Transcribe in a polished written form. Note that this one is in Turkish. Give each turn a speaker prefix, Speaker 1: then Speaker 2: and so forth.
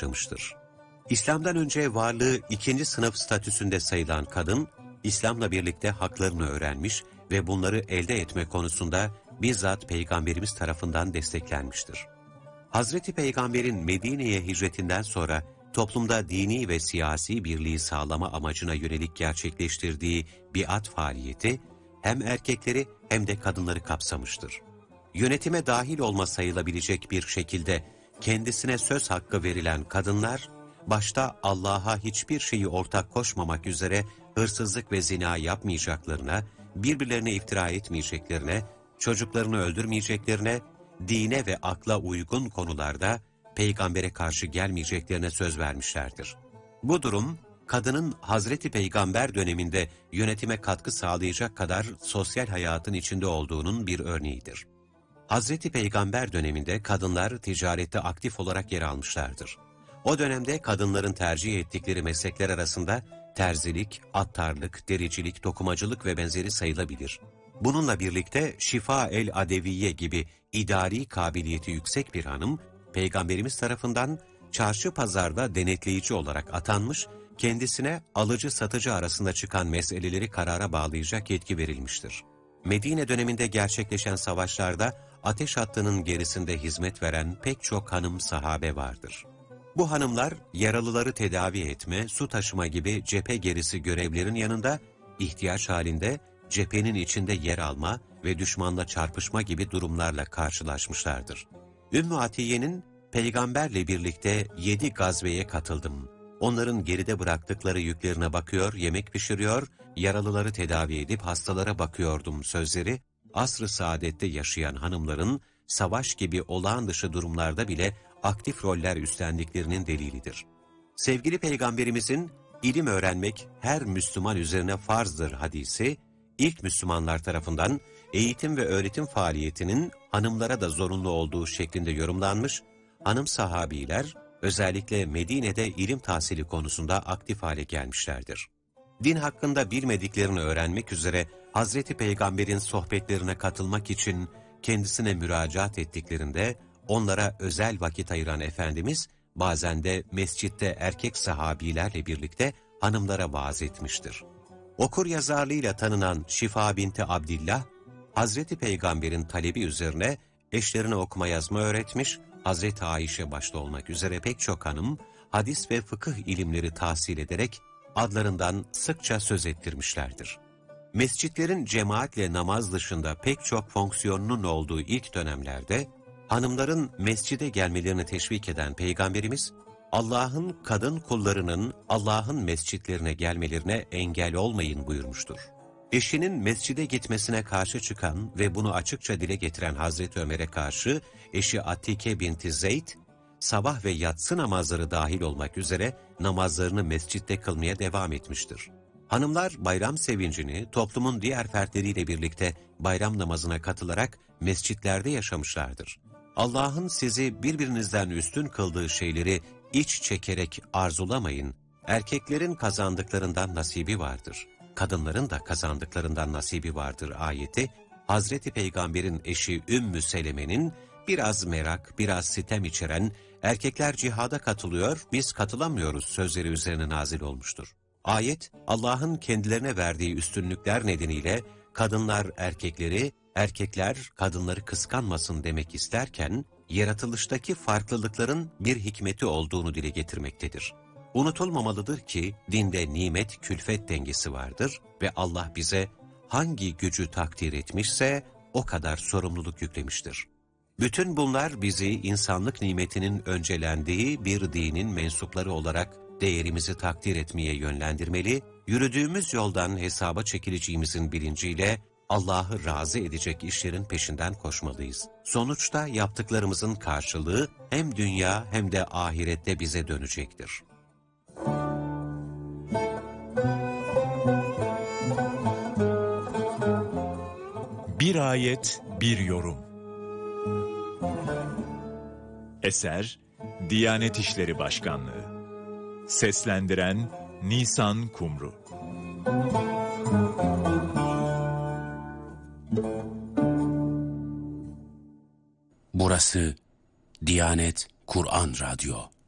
Speaker 1: başlamıştır. İslam'dan önce varlığı ikinci sınıf statüsünde sayılan kadın, İslam'la birlikte haklarını öğrenmiş ve bunları elde etme konusunda bizzat Peygamberimiz tarafından desteklenmiştir. Hazreti Peygamber'in Medine'ye hicretinden sonra toplumda dini ve siyasi birliği sağlama amacına yönelik gerçekleştirdiği biat faaliyeti hem erkekleri hem de kadınları kapsamıştır. Yönetime dahil olma sayılabilecek bir şekilde kendisine söz hakkı verilen kadınlar, başta Allah'a hiçbir şeyi ortak koşmamak üzere hırsızlık ve zina yapmayacaklarına, birbirlerine iftira etmeyeceklerine, çocuklarını öldürmeyeceklerine, dine ve akla uygun konularda peygambere karşı gelmeyeceklerine söz vermişlerdir. Bu durum, kadının Hazreti Peygamber döneminde yönetime katkı sağlayacak kadar sosyal hayatın içinde olduğunun bir örneğidir. Hazreti Peygamber döneminde kadınlar ticarette aktif olarak yer almışlardır. O dönemde kadınların tercih ettikleri meslekler arasında terzilik, attarlık, dericilik, dokumacılık ve benzeri sayılabilir. Bununla birlikte Şifa el-Adeviye gibi idari kabiliyeti yüksek bir hanım, Peygamberimiz tarafından çarşı pazarda denetleyici olarak atanmış, kendisine alıcı-satıcı arasında çıkan meseleleri karara bağlayacak yetki verilmiştir. Medine döneminde gerçekleşen savaşlarda ateş hattının gerisinde hizmet veren pek çok hanım sahabe vardır. Bu hanımlar yaralıları tedavi etme, su taşıma gibi cephe gerisi görevlerin yanında ihtiyaç halinde cephenin içinde yer alma ve düşmanla çarpışma gibi durumlarla karşılaşmışlardır. Ümmü Atiye'nin peygamberle birlikte 7 gazveye katıldım. Onların geride bıraktıkları yüklerine bakıyor, yemek pişiriyor, yaralıları tedavi edip hastalara bakıyordum sözleri, asr-ı saadette yaşayan hanımların savaş gibi olağan dışı durumlarda bile aktif roller üstlendiklerinin delilidir. Sevgili Peygamberimizin ilim öğrenmek her Müslüman üzerine farzdır hadisi, ilk Müslümanlar tarafından eğitim ve öğretim faaliyetinin hanımlara da zorunlu olduğu şeklinde yorumlanmış, hanım sahabiler özellikle Medine'de ilim tahsili konusunda aktif hale gelmişlerdir. Din hakkında bilmediklerini öğrenmek üzere Hazreti Peygamber'in sohbetlerine katılmak için kendisine müracaat ettiklerinde onlara özel vakit ayıran Efendimiz bazen de mescitte erkek sahabilerle birlikte hanımlara vaaz etmiştir. Okur yazarlığıyla tanınan Şifa binti Abdillah, Hazreti Peygamber'in talebi üzerine eşlerine okuma yazma öğretmiş, Hazreti Ayşe başta olmak üzere pek çok hanım, hadis ve fıkıh ilimleri tahsil ederek adlarından sıkça söz ettirmişlerdir. Mescitlerin cemaatle namaz dışında pek çok fonksiyonunun olduğu ilk dönemlerde, hanımların mescide gelmelerini teşvik eden Peygamberimiz, Allah'ın kadın kullarının Allah'ın mescitlerine gelmelerine engel olmayın buyurmuştur. Eşinin mescide gitmesine karşı çıkan ve bunu açıkça dile getiren Hazreti Ömer'e karşı eşi Atike binti Zeyd, sabah ve yatsı namazları dahil olmak üzere namazlarını mescitte kılmaya devam etmiştir. Hanımlar bayram sevincini toplumun diğer fertleriyle birlikte bayram namazına katılarak mescitlerde yaşamışlardır. Allah'ın sizi birbirinizden üstün kıldığı şeyleri iç çekerek arzulamayın, erkeklerin kazandıklarından nasibi vardır, kadınların da kazandıklarından nasibi vardır ayeti, Hazreti Peygamber'in eşi Ümmü Seleme'nin biraz merak, biraz sitem içeren, erkekler cihada katılıyor, biz katılamıyoruz sözleri üzerine nazil olmuştur. Ayet, Allah'ın kendilerine verdiği üstünlükler nedeniyle kadınlar erkekleri, erkekler kadınları kıskanmasın demek isterken, yaratılıştaki farklılıkların bir hikmeti olduğunu dile getirmektedir. Unutulmamalıdır ki dinde nimet külfet dengesi vardır ve Allah bize hangi gücü takdir etmişse o kadar sorumluluk yüklemiştir. Bütün bunlar bizi insanlık nimetinin öncelendiği bir dinin mensupları olarak değerimizi takdir etmeye yönlendirmeli, yürüdüğümüz yoldan hesaba çekileceğimizin bilinciyle Allah'ı razı edecek işlerin peşinden koşmalıyız. Sonuçta yaptıklarımızın karşılığı hem dünya hem de ahirette bize dönecektir.
Speaker 2: Bir ayet, bir yorum. Eser, Diyanet İşleri Başkanlığı. Seslendiren Nisan Kumru.
Speaker 3: Burası Diyanet Kur'an Radyo.